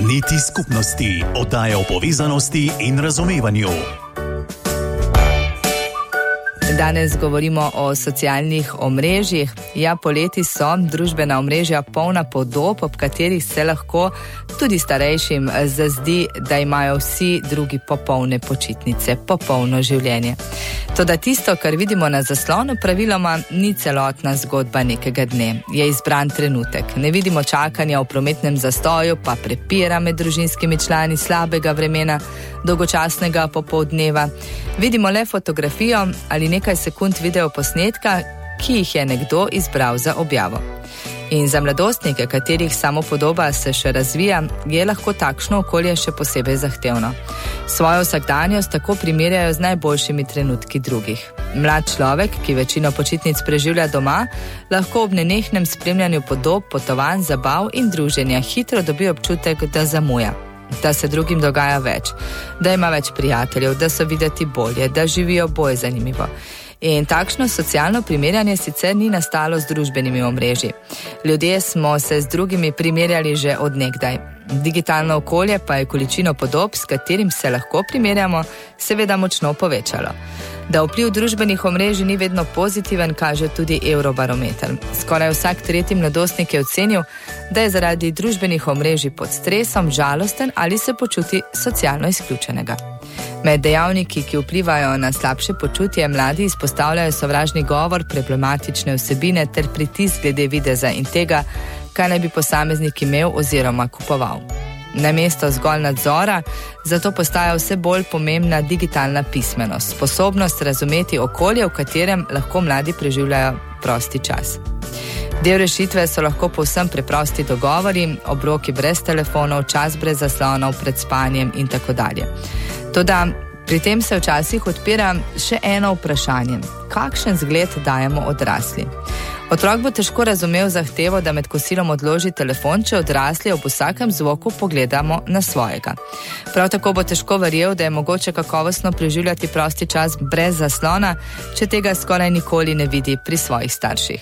Niti skupnosti, oddaja o povezanosti in razumevanju. Danes govorimo o socialnih omrežjih. Ja, poleti so družbena omrežja polna podob, ob katerih se lahko tudi starejšim zazdi, da imajo vsi drugi popolne počitnice, popolno življenje. Toda tisto, kar vidimo na zaslonu, praviloma ni celotna zgodba nekega dne. Je izbran trenutek. Ne vidimo čakanja v prometnem zastoju, pa prepira med družinskimi člani, slabega vremena, dolgočasnega popoldneva. Vidimo le fotografijo ali nekaj sekund video posnetka, ki jih je nekdo izbral za objavo. In za mladostnike, katerih samopodoba se še razvija, je lahko takšno okolje še posebej zahtevno. Svojo vsakdanjost tako primerjajo z najboljšimi trenutki drugih. Mlad človek, ki večino počitnic preživlja doma, lahko ob nenehnem spremljanju podob, potovanj, zabav in druženja hitro dobi občutek, da zamuja. Da se drugim dogaja več, da ima več prijateljev, da so videti bolje, da živijo bolj zanimivo. In takšno socialno primerjanje sicer ni nastalo z družbenimi omrežji. Ljudje smo se z drugimi primerjali že od nekdaj. Digitalno okolje pa je količino podob, s katerim se lahko primerjamo, seveda močno povečalo. Da vpliv družbenih omrežij ni vedno pozitiven, kaže tudi Eurobarometer. Skoraj vsak tretji mladostnik je ocenil, da je zaradi družbenih omrežij pod stresom, žalosten ali se počuti socialno izključenega. Med dejavniki, ki vplivajo na slabše počutje, mladi izpostavljajo sovražni govor, problematične vsebine ter pritisk glede videza in tega, kaj naj bi posameznik imel oziroma kupoval. Namesto zgolj nadzora, zato postaja vse bolj pomembna digitalna pismenost, sposobnost razumeti okolje, v katerem lahko mladi preživljajo prosti čas. Del rešitve so lahko povsem preprosti dogovori, obroki brez telefonov, čas brez zaslonov, pred spanjem in tako dalje. Toda pri tem se včasih odpira še eno vprašanje. Kakšen zgled dajemo odrasli? Otrok bo težko razumel zahtevo, da med kosilom odloži telefon, če odrasli ob vsakem zvoku pogledamo na svojega. Prav tako bo težko verjel, da je mogoče kakovostno preživljati prosti čas brez zaslona, če tega skoraj nikoli ne vidi pri svojih starših.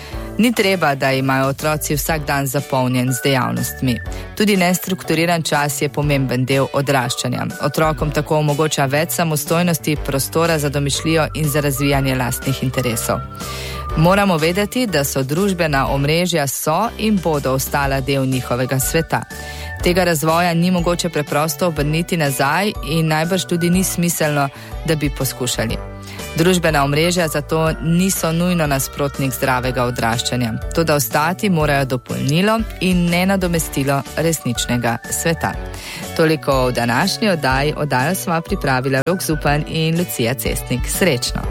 Ni treba, da imajo otroci vsak dan zapolnjen z dejavnostmi. Tudi nestrukturiran čas je pomemben del odraščanja. Otrokom tako omogoča več samostojnosti, prostora za domišljijo in za razvijanje lastnih interesov. Moramo vedeti, da so družbena omrežja so in bodo ostala del njihovega sveta. Tega razvoja ni mogoče preprosto obrniti nazaj in najbrž tudi ni smiselno, da bi poskušali. Družbena omrežja zato niso nujno nasprotnik zdravega odraščanja. Toda ostati morajo dopolnilo in ne nadomestilo resničnega sveta. Toliko v današnji oddaji. Oddajo sva pripravila Rok Zupan in Lucija Cestnik. Srečno!